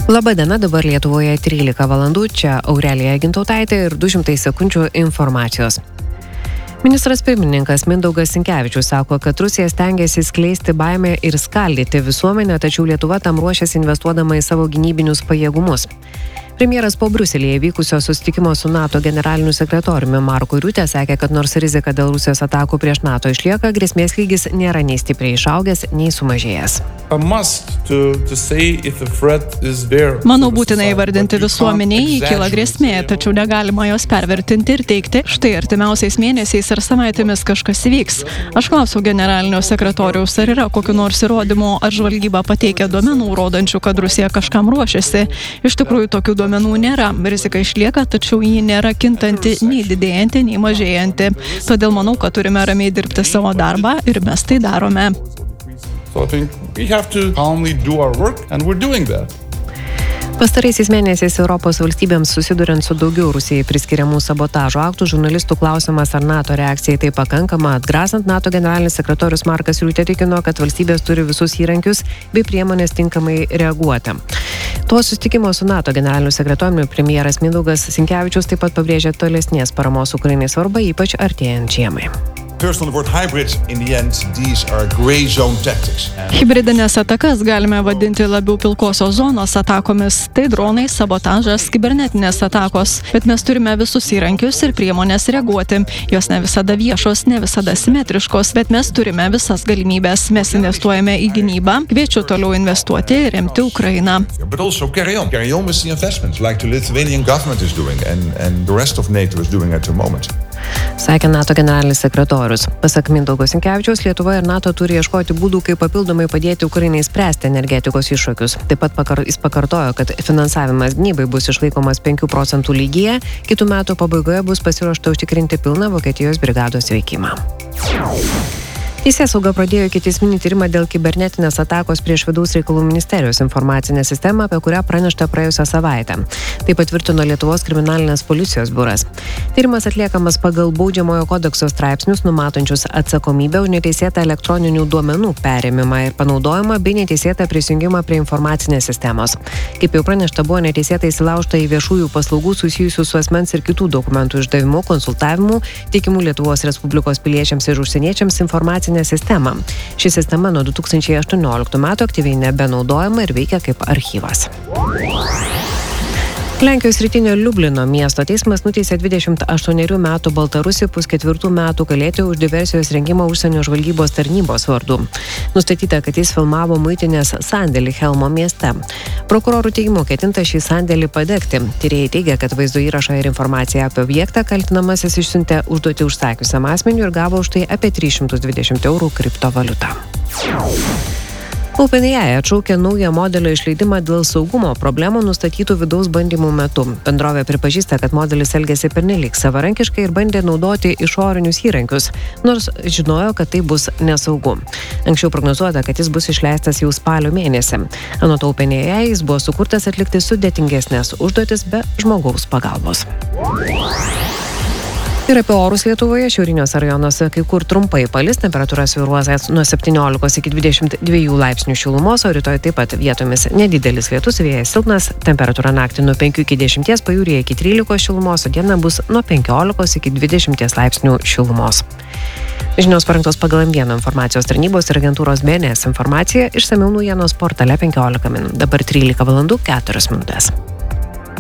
Labadiena, dabar Lietuvoje 13 valandų, čia Aurelija Gintautaitė ir 200 sekundžių informacijos. Ministras pirmininkas Mindaugas Sinkevičius sako, kad Rusija stengiasi skleisti baimę ir skaldyti visuomenę, tačiau Lietuva tam ruošiasi investuodama į savo gynybinius pajėgumus. Premjeras po Briuselyje vykusio susitikimo su NATO generaliniu sekretoriumi Marku Riutė sakė, kad nors rizika dėl Rusijos atakų prieš NATO išlieka, grėsmės lygis nėra nei stipriai išaugęs, nei sumažėjęs. Manau, būtina įvardinti visuomeniai, jei kyla grėsmė, tačiau negalima jos pervertinti ir teigti, štai artimiausiais mėnesiais ar savaitėmis kažkas įvyks. Aš klausiau generalinio sekretoriaus, ar yra kokiu nors įrodymu, ar žvalgyba pateikia duomenų, rodančių, kad Rusija kažkam ruošiasi. Iš tikrųjų, tokių duomenų nėra. Rizika išlieka, tačiau ji nėra kintanti, nei didėjanti, nei mažėjanti. Todėl manau, kad turime ramiai dirbti savo darbą ir mes tai darome. Pastaraisiais mėnesiais Europos valstybėms susiduriant su daugiau Rusijai priskiriamų sabotažo aktų, žurnalistų klausimas, ar NATO reakcija tai pakankama atgrasant, NATO generalinis sekretorius Markas Riutė tikino, kad valstybės turi visus įrankius bei priemonės tinkamai reaguoti. Tuo susitikimo su NATO generaliniu sekretoriumi premjeras Mindaugas Sinkevičius taip pat pabrėžė tolesnės paramos Ukrainai svarbą, ypač artėjant žiemai. Hibridinės atakas galime vadinti labiau pilkosios zonos atakomis. Tai dronai, sabotažas, kibernetinės atakos. Bet mes turime visus įrankius ir priemonės reaguoti. Jos ne visada viešos, ne visada simetriškos, bet mes turime visas galimybės. Mes investuojame į gynybą. Kviečiu toliau investuoti ir remti Ukrainą. Sakė NATO generalinis sekretorius. Pasak Mindaugo Sinkevičiaus, Lietuva ir NATO turi ieškoti būdų, kaip papildomai padėti Ukrainai spręsti energetikos iššūkius. Taip pat jis pakartojo, kad finansavimas gynybai bus išlaikomas 5% lygyje, kitų metų pabaigoje bus pasiruošta užtikrinti pilną Vokietijos brigados veikimą. Teisėsauga pradėjo ikiteisminį tyrimą dėl kibernetinės atakos prieš Vidaus reikalų ministerijos informacinę sistemą, apie kurią pranešta praėjusią savaitę. Tai patvirtino Lietuvos kriminalinės policijos biuras. Tyrimas atliekamas pagal Baudžiamojo kodekso straipsnius, numatančius atsakomybę už neteisėtą elektroninių duomenų perėmimą ir panaudojimą bei neteisėtą prisijungimą prie informacinės sistemos. Kaip jau pranešta, buvo neteisėtai įsilaužta į viešųjų paslaugų susijusių su asmens ir kitų dokumentų išdavimu, konsultavimu, teikimu Lietuvos Respublikos piliečiams ir užsieniečiams informacinę sistemą. Ši sistema nuo 2018 metų aktyviai nebenaudojama ir veikia kaip archyvas. Lenkijos rytinio Liublino miesto teismas nuteisė 28 metų Baltarusį pusketvirtų metų kalėti už diversijos rengimą užsienio žvalgybos tarnybos vardu. Nustatyta, kad jis filmavo muitinės sandėlį Helmo mieste. Prokurorų teigimu ketinta šį sandėlį padegti. Tyrėjai teigia, kad vaizdo įrašą ir informaciją apie objektą kaltinamasis išsiuntė užduoti užsakiusiam asmeniui ir gavo už tai apie 320 eurų kriptovaliutą. OpenAI atšaukė naują modelio išleidimą dėl saugumo problemų nustatytų vidaus bandymų metu. Bendrovė pripažįsta, kad modelis elgėsi pernelyg savarankiškai ir bandė naudoti išorinius įrankius, nors žinojo, kad tai bus nesaugu. Anksčiau prognozuota, kad jis bus išleistas jau spalio mėnesį. Anot OpenAI jis buvo sukurtas atlikti sudėtingesnės užduotis be žmogaus pagalbos. Ir apie orus Lietuvoje, šiauriniuose rajonuose kai kur trumpai palis, temperatūra svyruos nuo 17 iki 22 laipsnių šilumos, o rytoj taip pat vietomis nedidelis lietus, vėjas silpnas, temperatūra naktį nuo 5 iki 10, pajūryje iki 13 šilumos, o diena bus nuo 15 iki 20 laipsnių šilumos. Žinios parengtos pagal M1 informacijos tarnybos ir agentūros BNS informacija, išsamiau naujienos portale 15 min. Dabar 13 valandų 4 minutės.